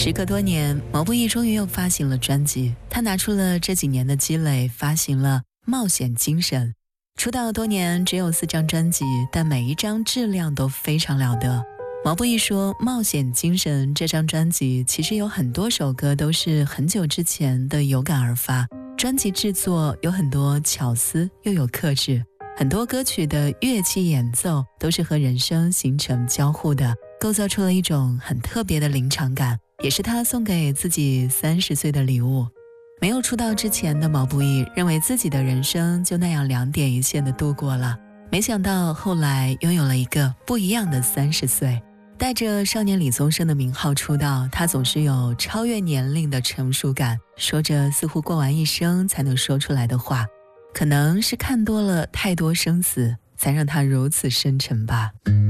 时隔多年，毛不易终于又发行了专辑。他拿出了这几年的积累，发行了《冒险精神》。出道多年，只有4张专辑，但每一张质量都非常了得。毛不易说，《冒险精神》这张专辑其实有很多首歌都是很久之前的有感而发，专辑制作有很多巧思又有克制，很多歌曲的乐器演奏都是和人声形成交互的，构造出了一种很特别的临场感，也是他送给自己30岁的礼物。没有出道之前的毛不易认为自己的人生就那样2点一线的度过了，没想到后来拥有了一个不一样的30岁。带着少年李宗盛的名号出道，他总是有超越年龄的成熟感，说着似乎过完一生才能说出来的话，可能是看多了太多生死，才让他如此深沉吧。